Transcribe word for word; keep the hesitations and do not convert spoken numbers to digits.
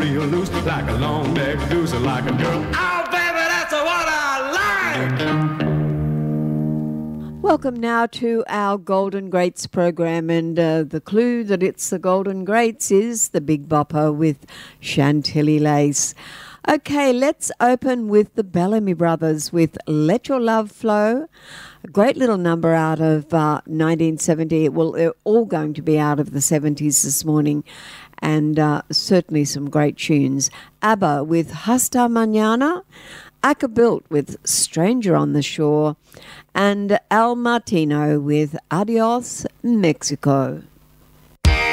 feel loose like a long-necked goose or like a girl. Oh, baby, that's what I like. Welcome now to our Golden Greats program, and uh, the clue that it's the Golden Greats is the Big Bopper with Chantilly Lace. Okay, let's open with the Bellamy Brothers with Let Your Love Flow. A great little number out of uh, nineteen seventy. Well, they're all going to be out of the seventies this morning, and uh, certainly some great tunes. ABBA with Hasta Mañana, Acabuilt with Stranger on the Shore, and Al Martino with Adios, Mexico.